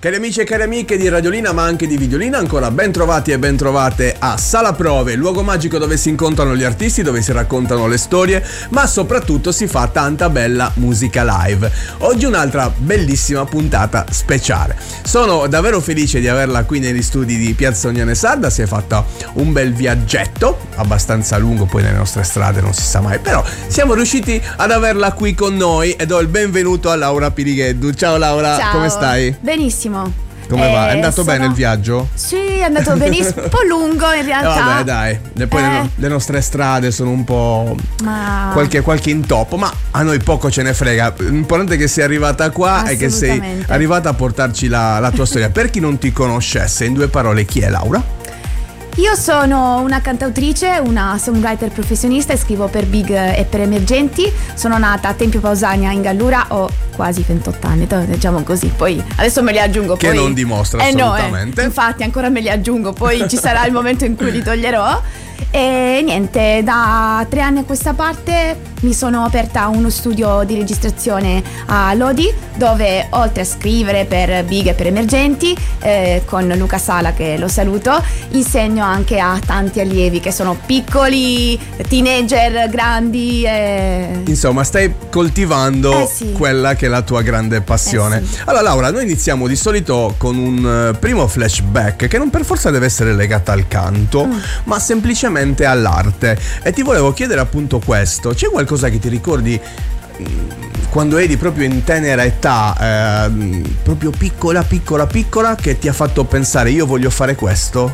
Cari amici e cari amiche di Radiolina, ma anche di Videolina, ancora ben trovati e ben trovate a Sala Prove, il luogo magico dove si incontrano gli artisti, dove si raccontano le storie, ma soprattutto si fa tanta bella musica live. Oggi un'altra bellissima puntata speciale. Sono davvero felice di averla qui negli studi di Piazza Ognone Sarda. Si è fatta un bel viaggetto, abbastanza lungo, poi nelle nostre strade non si sa mai, però siamo riusciti ad averla qui con noi e do il benvenuto a Laura Pirigheddu. Ciao Laura, ciao. Come stai? Benissimo. Come va? È andato bene il viaggio? Sì, è andato benissimo, un po' lungo in realtà. Vabbè dai, e poi le nostre strade sono un po' qualche intoppo, ma a noi poco ce ne frega. L'importante è che sei arrivata qua e che sei arrivata a portarci la tua storia. Per chi non ti conoscesse, in 2 parole, chi è Laura? Io sono una cantautrice, una songwriter professionista e scrivo per Big e per Emergenti. Sono nata a Tempio Pausania in Gallura, ho quasi 28 anni, diciamo così. Poi adesso me li aggiungo. Che poi non dimostra assolutamente. Infatti ancora me li aggiungo, poi ci sarà il momento in cui li toglierò. E niente, da 3 anni a questa parte mi sono aperta uno studio di registrazione a Lodi, dove oltre a scrivere per Big e per Emergenti, con Luca Sala, che lo saluto, insegno anche a tanti allievi che sono piccoli, teenager, grandi. Insomma, stai coltivando quella che è la tua grande passione. Sì. Allora Laura, noi iniziamo di solito con un primo flashback che non per forza deve essere legato al canto, ma semplicemente all'arte. E ti volevo chiedere appunto questo: c'è qualcosa che ti ricordi quando eri proprio in tenera età, proprio piccola, che ti ha fatto pensare io voglio fare questo?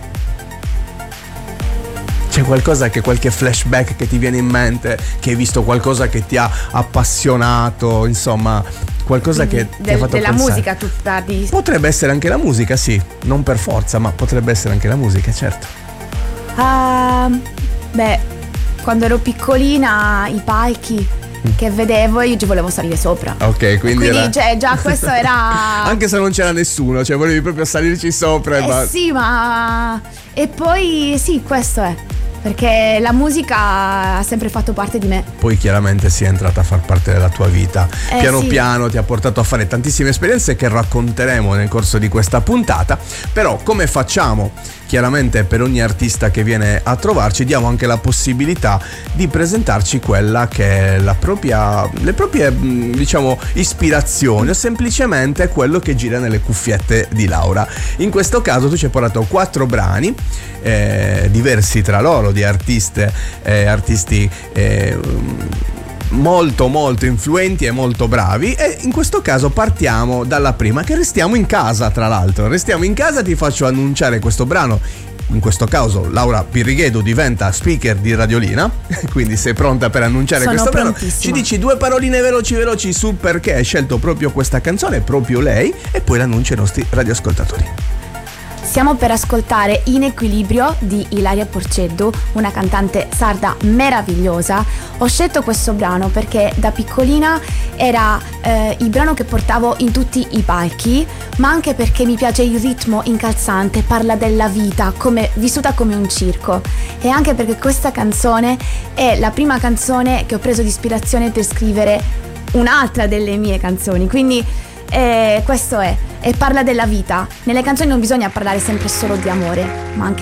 C'è qualcosa, qualche flashback che ti viene in mente, che hai visto qualcosa che ti ha appassionato, insomma, qualcosa che ti ha fatto della pensare? Musica tu parli? Potrebbe essere anche la musica, sì, non per forza, ma potrebbe essere anche la musica, certo. Quando ero piccolina, i palchi che vedevo, io ci volevo salire sopra. Ok, quindi già questo era anche se non c'era nessuno, cioè volevi proprio salirci sopra e basta. Sì, ma e poi sì, questo è perché la musica ha sempre fatto parte di me. Poi chiaramente si è entrata a far parte della tua vita. Piano piano ti ha portato a fare tantissime esperienze che racconteremo nel corso di questa puntata. Però come facciamo? Chiaramente per ogni artista che viene a trovarci diamo anche la possibilità di presentarci quella che è le proprie diciamo ispirazioni, o semplicemente quello che gira nelle cuffiette di Laura. In questo caso tu ci hai portato 4 brani diversi tra loro, di artisti molto influenti e molto bravi, e in questo caso partiamo dalla prima, che Restiamo in casa. Tra l'altro Restiamo in casa, ti faccio annunciare questo brano. In questo caso Laura Pirigheddu diventa speaker di Radiolina, quindi sei pronta per annunciare questo brano. Ci dici 2 paroline veloci su perché hai scelto proprio questa canzone, proprio lei, e poi l'annunci ai nostri radioascoltatori. Stiamo per ascoltare In Equilibrio di Ilaria Porceddu, una cantante sarda meravigliosa. Ho scelto questo brano perché da piccolina era il brano che portavo in tutti i palchi, ma anche perché mi piace il ritmo incalzante, parla della vita vissuta come un circo, e anche perché questa canzone è la prima canzone che ho preso di ispirazione per scrivere un'altra delle mie canzoni, quindi questo è, e parla della vita. Nelle canzoni non bisogna parlare sempre solo di amore, ma anche